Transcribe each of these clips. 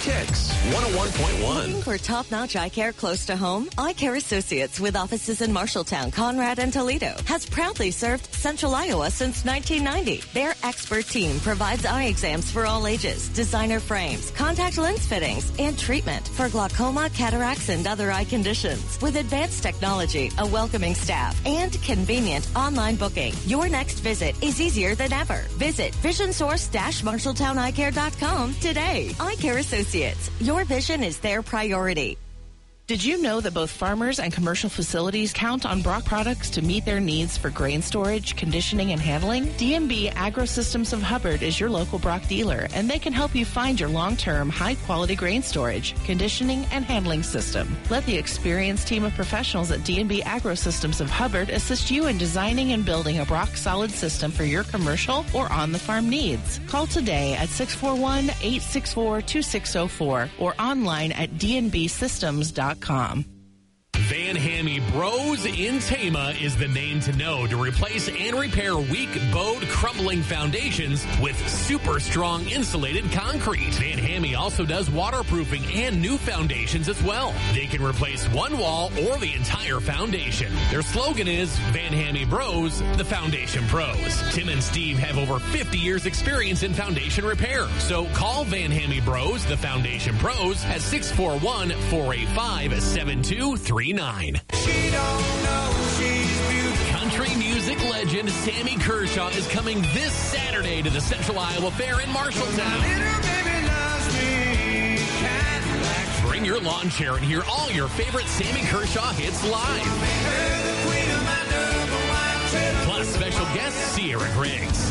Kicks 101.1. Looking for top-notch eye care close to home? Eye Care Associates with offices in Marshalltown, Conrad, and Toledo has proudly served Central Iowa since 1990. Their expert team provides eye exams for all ages, designer frames, contact lens fittings, and treatment for glaucoma, cataracts, and other eye conditions. With advanced technology, a welcoming staff, and convenient online booking, your next visit is easier than ever. Visit VisionSource-MarshalltownEyeCare.com today. Eye Care Associates. Your vision is their priority. Did you know that both farmers and commercial facilities count on Brock products to meet their needs for grain storage, conditioning, and handling? D&B Agrosystems of Hubbard is your local Brock dealer, and they can help you find your long-term, high-quality grain storage, conditioning, and handling system. Let the experienced team of professionals at D&B Agrosystems of Hubbard assist you in designing and building a Brock solid system for your commercial or on-the-farm needs. Call today at 641-864-2604 or online at dnbsystems.com. Van Hammy Bros in Tama is the name to know to replace and repair weak, bowed, crumbling foundations with super strong insulated concrete. Van Hammy also does waterproofing and new foundations as well. They can replace one wall or the entire foundation. Their slogan is Van Hammy Bros, the Foundation Pros. Tim and Steve have over 50 years experience in foundation repair. So call Van Hammy Bros, the Foundation Pros at 641-485-7239. She don't know she's beautiful. Country music legend Sammy Kershaw is coming this Saturday to the Central Iowa Fair in Marshalltown. Bring your lawn chair and hear all your favorite Sammy Kershaw hits live. Plus special guest Sierra Griggs.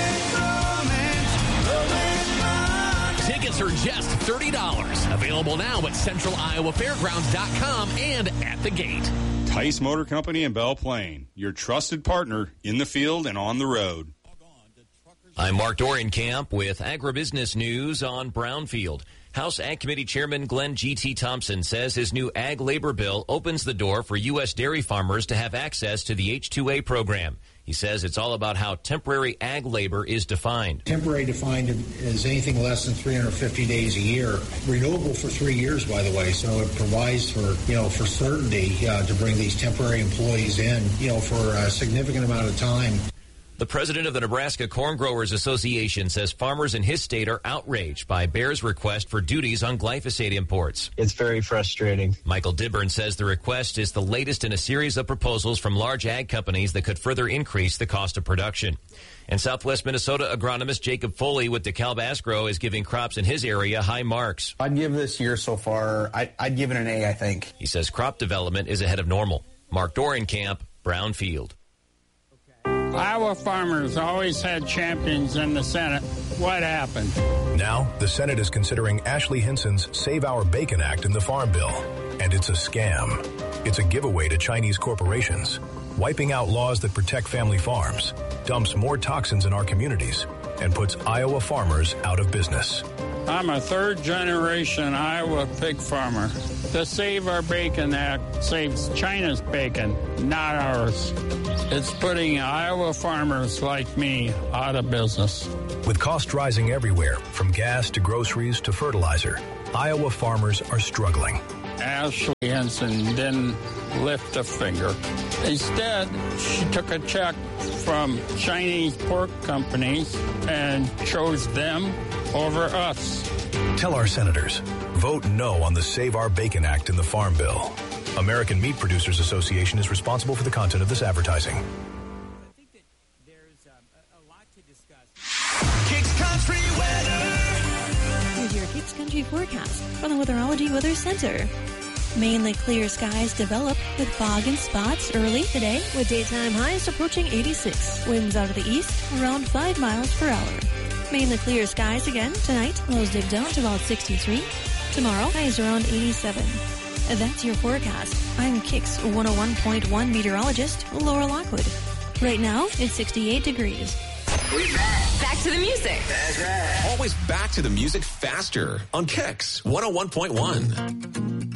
Tickets are just $30. Available now at CentralIowaFairgrounds.com and at the gate. Tice Motor Company in Belle Plaine, your trusted partner in the field and on the road. I'm Mark Dorenkamp with Agribusiness News on Brownfield. House Ag Committee Chairman Glenn G.T. Thompson says his new ag labor bill opens the door for U.S. dairy farmers to have access to the H-2A program. He says it's all about how temporary ag labor is defined. Temporary defined as anything less than 350 days a year. Renewable for 3 years, by the way, so it provides for certainty to bring these temporary employees in, for a significant amount of time. The president of the Nebraska Corn Growers Association says farmers in his state are outraged by Bayer's request for duties on glyphosate imports. It's very frustrating. Michael Dibburn says the request is the latest in a series of proposals from large ag companies that could further increase the cost of production. And Southwest Minnesota agronomist Jacob Foley with DeKalb Asgrow is giving crops in his area high marks. I'd give this year so far, I'd give it an A, I think. He says crop development is ahead of normal. Mark Dorenkamp, Brownfield. Iowa farmers always had champions in the Senate. What happened? Now, the Senate is considering Ashley Hinson's Save Our Bacon Act in the Farm Bill. And it's a scam. It's a giveaway to Chinese corporations, wiping out laws that protect family farms, dumps more toxins in our communities, and puts Iowa farmers out of business. I'm a third-generation Iowa pig farmer. The Save Our Bacon Act saves China's bacon, not ours. It's putting Iowa farmers like me out of business. With costs rising everywhere, from gas to groceries to fertilizer, Iowa farmers are struggling. Ashley Hinson didn't lift a finger. Instead, she took a check from Chinese pork companies and chose them over us. Tell our senators, vote no on the Save Our Bacon Act in the Farm Bill. American Meat Producers Association is responsible for the content of this advertising. I think that there's a lot to discuss. Kicks Country Weather. Here's your Kicks Country forecast from the Weatherology Weather Center. Mainly clear skies develop with fog in spots early today with daytime highs approaching 86. Winds out of the east around 5 miles per hour. Mainly clear skies again tonight. Lows dip down to about 63. Tomorrow, highs around 87. That's your forecast. I'm Kicks 101.1 meteorologist Laura Lockwood. Right now, it's 68 degrees. We're back. Back to the music. That's right. Always back to the music faster on Kicks 101.1.